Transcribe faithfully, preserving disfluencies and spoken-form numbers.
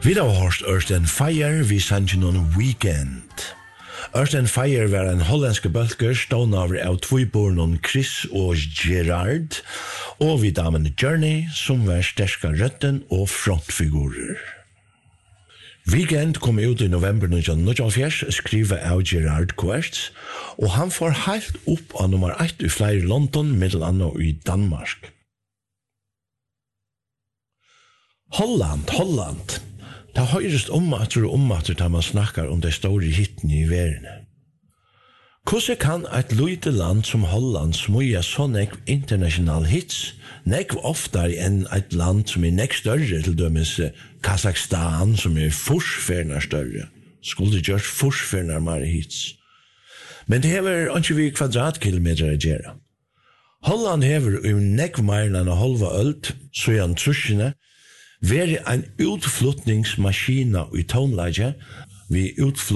Vi har hørt Earth and Fire, vi sannsyn noen Weekend. Earth and Fire var en hollandske bølger stående over av tvoibornen Chris og Gerard, og vi damen Journey, som var sterske røtten og frontfigurer. Weekend kom ut i november nitton níggjuoghálvfjerðs, skrivet av Gerard Quertz, og han får helt opp av nummer ett i flere London, middel annet i Danmark. Holland, Holland. Det høyrest om at og om at da man snakkar om de store hittene i verden. Hvordan kan et lite land som Holland smuja så nekv international hits, nekv oftere enn et land som er nekv større, til dømes Kazakstan, som er forsferner større. Skulle det gjørs forsferner mer hits. Men det hever ikke vi kvadratkilometer å gjøre. Holland hever i nekv mer enn en halva ølt, så er han truskene, være en utflytningsmaskina i tonelaget, vi utflytningsmaskina